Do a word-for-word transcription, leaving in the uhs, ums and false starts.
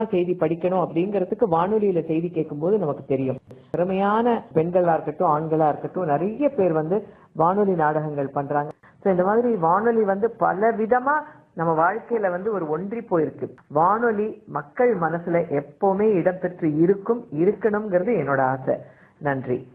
செய்தி படிக்கணும் அப்படிங்கிறதுக்கு வானொலியில செய்தி கேட்கும் போது நமக்கு தெரியும். திறமையான பெண்களா இருக்கட்டும், ஆண்களா இருக்கட்டும், நிறைய பேர் வந்து வானொலி நாடகங்கள் பண்றாங்க. இந்த மாதிரி வானொலி வந்து பல விதமா நம்ம வாழ்க்கையில வந்து ஒரு ஒன்றி போயிருக்கு. வானொலி மக்கள் மனசுல எப்பவுமே இடம்பெற்று இருக்கும் இருக்கணும்ங்கிறது என்னோட ஆசை. நன்றி.